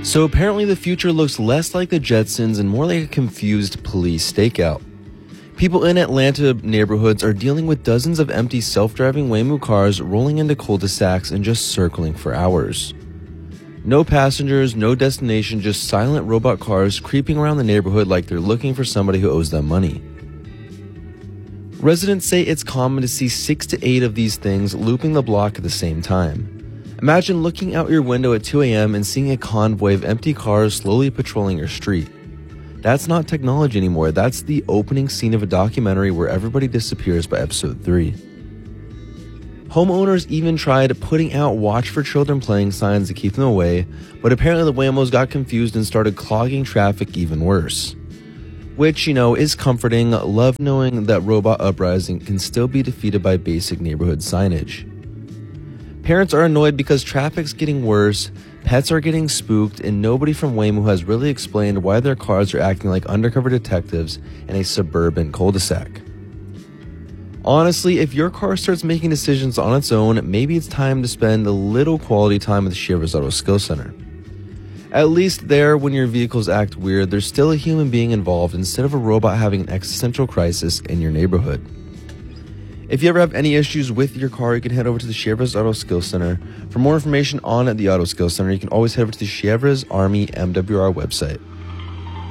So apparently the future looks less like the Jetsons and more like a confused police stakeout. People in Atlanta neighborhoods are dealing with dozens of empty self-driving Waymo cars rolling into cul-de-sacs and just circling for hours. No passengers, no destination, just silent robot cars creeping around the neighborhood like they're looking for somebody who owes them money. Residents say it's common to see 6 to 8 of these things looping the block at the same time. Imagine looking out your window at 2 a.m. and seeing a convoy of empty cars slowly patrolling your street. That's not technology anymore. That's the opening scene of a documentary where everybody disappears by episode 3. Homeowners even tried putting out watch for children playing signs to keep them away, but apparently the Waymos got confused and started clogging traffic even worse. Which, is comforting. Love knowing that robot uprising can still be defeated by basic neighborhood signage. Parents are annoyed because traffic's getting worse, pets are getting spooked, and nobody from Waymo has really explained why their cars are acting like undercover detectives in a suburban cul-de-sac. Honestly, if your car starts making decisions on its own, maybe it's time to spend a little quality time at the Chevrolet Auto Skill Center. At least there, when your vehicles act weird, there's still a human being involved instead of a robot having an existential crisis in your neighborhood. If you ever have any issues with your car, you can head over to the Chevrolet Auto Skill Center. For more information on the Auto Skill Center, you can always head over to the Chevrolet Army MWR website.